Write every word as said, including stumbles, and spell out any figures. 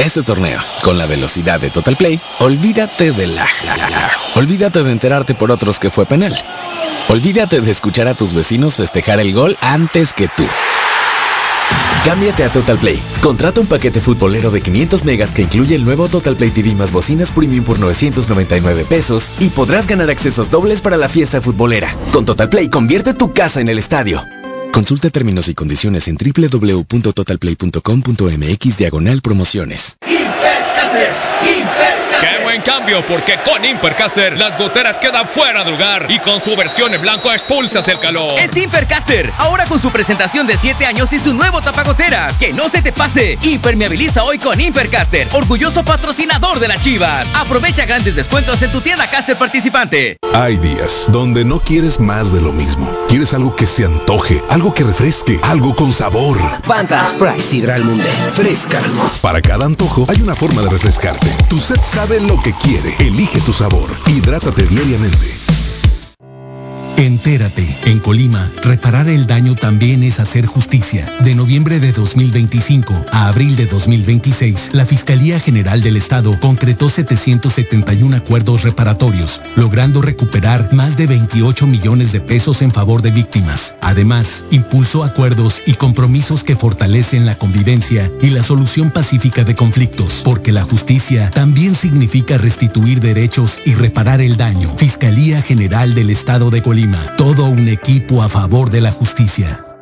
este torneo. Con la velocidad de Total Play, olvídate de la, la, la, la. Olvídate de enterarte por otros que fue penal. Olvídate de escuchar a tus vecinos festejar el gol antes que tú. Cámbiate a Total Play. Contrata un paquete futbolero de quinientos megas que incluye el nuevo Total Play T V más bocinas premium por novecientos noventa y nueve pesos y podrás ganar accesos dobles para la fiesta futbolera. Con Total Play, convierte tu casa en el estadio. Consulta términos y condiciones en doble u doble u doble u punto total play punto com punto m x diagonal promociones. Impercaster, Impercaster. ¡Qué buen cambio! Porque con Impercaster las goteras quedan fuera de lugar y con su versión en blanco expulsas el calor. Es Impercaster, ahora con su presentación de siete años y su nuevo tapagoteras. ¡Que no se te pase! Impermeabiliza hoy con Impercaster, orgulloso patrocinador de las Chivas. Aprovecha grandes descuentos en tu tienda Caster participante. Hay días donde no quieres más de lo mismo. Quieres algo que se antoje, algo que refresque, algo con sabor. Fanta Sprite Sidral Mundet, fresca. Para cada antojo hay una forma de refrescarte. Tu set sabe lo que quiere. Elige tu sabor. Hidrátate diariamente. Entérate, en Colima, reparar el daño también es hacer justicia. De noviembre de dos mil veinticinco a abril de dos mil veintiséis, la Fiscalía General del Estado concretó setecientos setenta y uno acuerdos reparatorios, logrando recuperar más de veintiocho millones de pesos en favor de víctimas. Además, impulsó acuerdos y compromisos que fortalecen la convivencia y la solución pacífica de conflictos, porque la justicia también significa restituir derechos y reparar el daño. Fiscalía General del Estado de Colima. Todo un equipo a favor de la justicia.